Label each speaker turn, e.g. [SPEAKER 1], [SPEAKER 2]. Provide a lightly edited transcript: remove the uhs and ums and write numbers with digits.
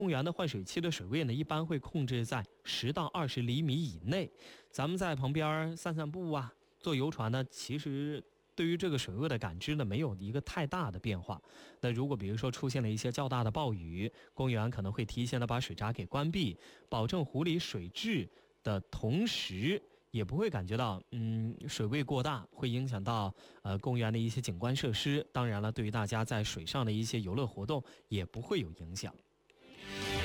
[SPEAKER 1] 公园的换水期的水位呢，一般会控制在10到20厘米以内。咱们在旁边散散步啊，坐游船呢，其实对于这个水位的感知呢，没有一个太大的变化。那如果比如说出现了一些较大的暴雨，公园可能会提前的把水闸给关闭，保证湖里水质的同时，也不会感觉到水位过大会影响到公园的一些景观设施。当然了，对于大家在水上的一些游乐活动也不会有影响。